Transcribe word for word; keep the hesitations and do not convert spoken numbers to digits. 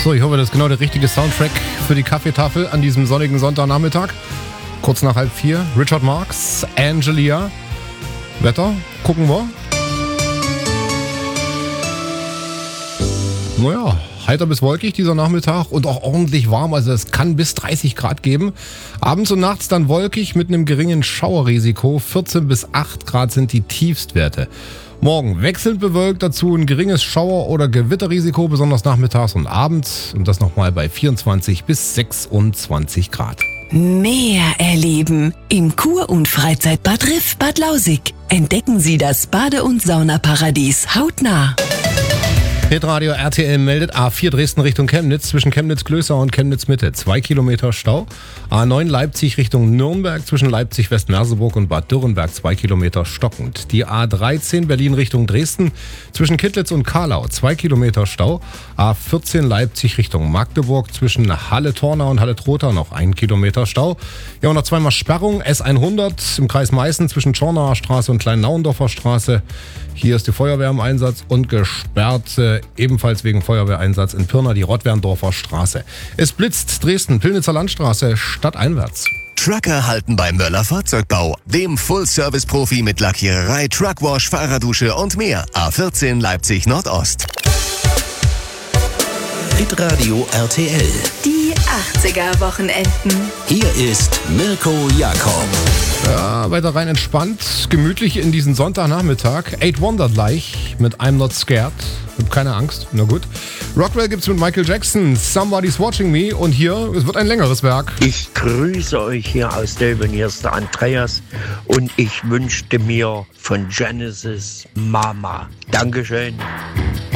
So, ich hoffe, das ist genau der richtige Soundtrack für die Kaffeetafel an diesem sonnigen Sonntagnachmittag. Kurz nach halb vier. Richard Marx, Angelia. Wetter, gucken wir. Naja, heiter bis wolkig dieser Nachmittag und auch ordentlich warm, also es kann bis dreißig Grad geben. Abends und nachts dann wolkig mit einem geringen Schauerrisiko. vierzehn bis acht Grad sind die Tiefstwerte. Morgen wechselnd bewölkt, dazu ein geringes Schauer- oder Gewitterrisiko, besonders nachmittags und abends. Und das nochmal bei vierundzwanzig bis sechsundzwanzig Grad. Meer erleben im Kur- und Freizeitbad Riff Bad Lausick. Entdecken Sie das Bade- und Saunaparadies hautnah. Hitradio R T L meldet A vier Dresden Richtung Chemnitz, zwischen Chemnitz-Klößau und Chemnitz-Mitte. Zwei Kilometer Stau. A neun Leipzig Richtung Nürnberg, zwischen Leipzig-Westmerseburg und Bad Dürrenberg. Zwei Kilometer stockend. Die A dreizehn Berlin Richtung Dresden, zwischen Kittlitz und Karlau. Zwei Kilometer Stau. A vierzehn Leipzig Richtung Magdeburg, zwischen Halle-Tornau und Halle-Trotha noch ein Kilometer Stau. Ja, und noch zweimal Sperrung. S hundert im Kreis Meißen zwischen Schornauer Straße und Klein-Nauendorfer Straße. Hier ist die Feuerwehr im Einsatz und gesperrt, äh, ebenfalls wegen Feuerwehreinsatz in Pirna, die Rottwerndorfer Straße. Es blitzt Dresden, Pillnitzer Landstraße, stadteinwärts. Trucker halten bei Möller Fahrzeugbau, dem Full-Service-Profi mit Lackiererei, Truckwash, Fahrerdusche und mehr. A vierzehn Leipzig Nordost. Hitradio R T L. Die achtziger-Wochenenden. Hier ist Mirko Jakob. Ja, weiter rein entspannt, gemütlich in diesen Sonntagnachmittag. Eight Wonder gleich mit I'm Not Scared. Hab keine Angst, na gut. Rockwell gibt's mit Michael Jackson, Somebody's Watching Me. Und hier, es wird ein längeres Werk. Ich grüße euch hier aus Döbeln, hier ist der Andreas. Und ich wünschte mir von Genesis Mama. Dankeschön.